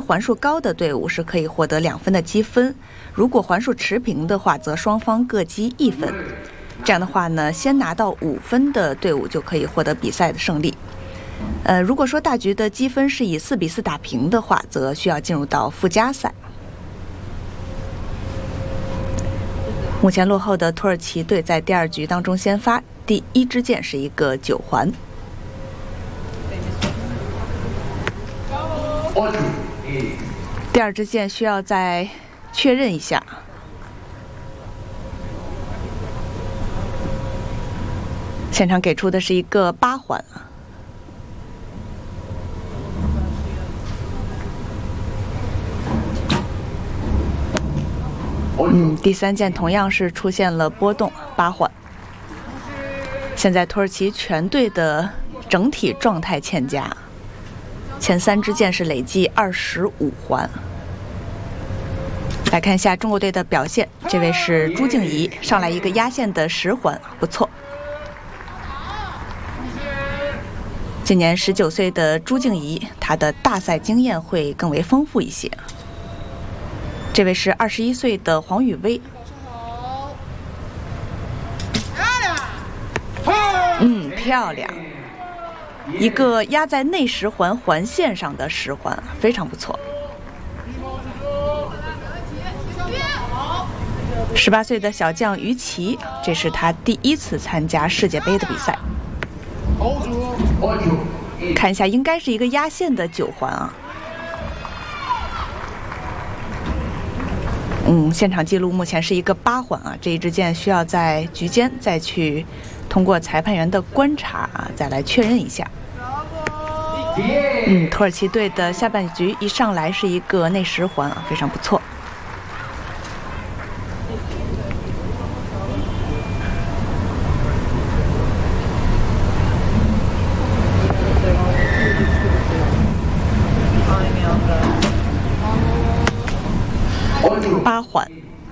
环数高的队伍是可以获得2分的积分，如果环数持平的话，则双方各积1分。这样的话呢，先拿到5分的队伍就可以获得比赛的胜利。如果说大局的积分是以4比4打平的话，则需要进入到附加赛。目前落后的土耳其队在第2局当中先发，第1支箭是一个9环。第2支箭需要再确认一下。现场给出的是一个8环。第3箭同样是出现了波动，8环。现在土耳其全队的整体状态欠佳，前3支箭是累计25环。来看一下中国队的表现，这位是朱静怡，上来一个压线的10环，不错。今年19岁的朱静怡，她的大赛经验会更为丰富一些。这位是21岁的黄雨薇，漂亮，一个压在内10环环线上的10环，非常不错。18岁的小将于琦，这是他第1次参加世界杯的比赛。看一下，应该是一个压线的9环啊。现场记录目前是一个8环啊，这一支箭需要在局间再去通过裁判员的观察再来确认一下。土耳其队的下半局一上来是一个内10环啊，非常不错。8环。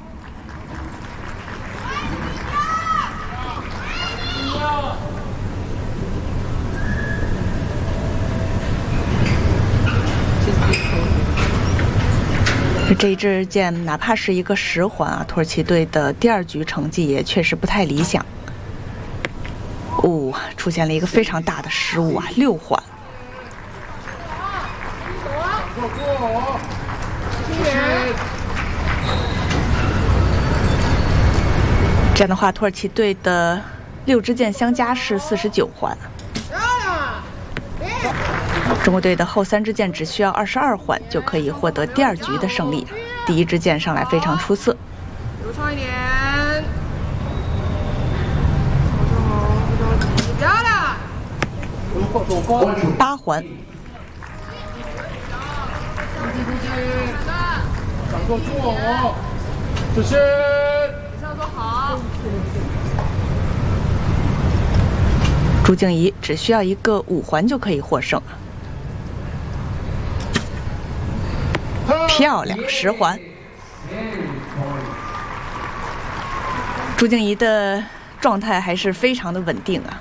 这一支箭哪怕是一个10环啊，土耳其队的第2局成绩也确实不太理想。出现了一个非常大的失误啊，6环。这样的话，土耳其队的6支箭相加是49环。中国队的后3支箭只需要22环就可以获得第2局的胜利。第1支箭上来非常出色。 流畅一点。漂亮。 8环。 掌舵住哦，谢谢。上座好。 朱静怡只需要一个5环就可以获胜。漂亮，10环。朱静怡的状态还是非常的稳定啊。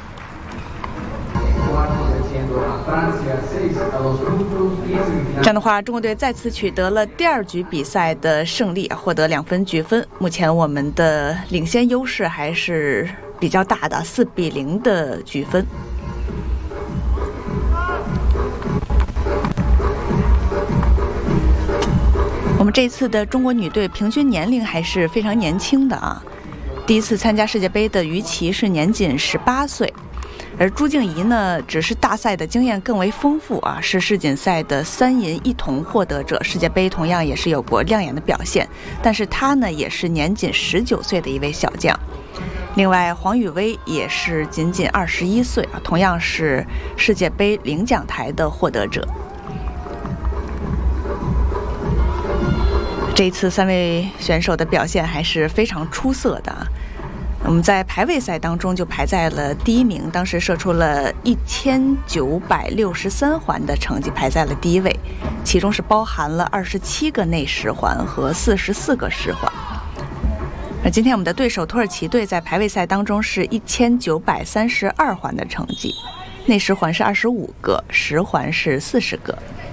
这样的话，中国队再次取得了第2局比赛的胜利，获得2分局分。目前我们的领先优势还是比较大的，4比0的局分。我们这次的中国女队平均年龄还是非常年轻的啊。第1次参加世界杯的于琦是年仅18岁。而朱静怡呢，只是大赛的经验更为丰富啊，是世锦赛的3银1铜获得者，世界杯同样也是有过亮眼的表现。但是她呢，也是年仅19岁的一位小将。另外，黄雨薇也是仅21岁啊，同样是世界杯领奖台的获得者。这一次3位选手的表现还是非常出色的啊。我们在排位赛当中就排在了第1名，当时射出了1963环的成绩，排在了第1位，其中是包含了27个内10环和44个10环。而今天我们的对手土耳其队在排位赛当中是1932环的成绩，内10环是25个，10环是40个。